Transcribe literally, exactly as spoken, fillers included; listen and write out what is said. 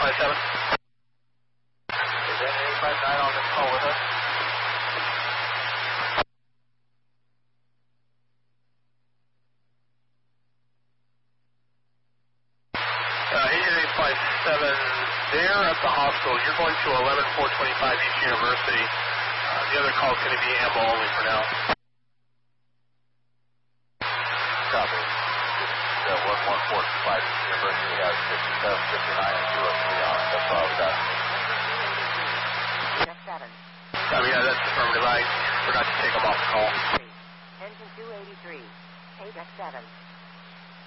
five seven. Is that eight five nine on this call with us? Uh, Agent eight five seven, they're at the hospital. You're going to eleven four twenty-five East University. Uh, the other call is going to be ambo only for now. Copy. The one one four twenty-five East University has fifty-seven, fifty-nine, and two oh three on it. That's all I've got. seven. Copy, yeah, that's affirmative. I forgot to take them off the call. Engine two eighty-three. eight X seven.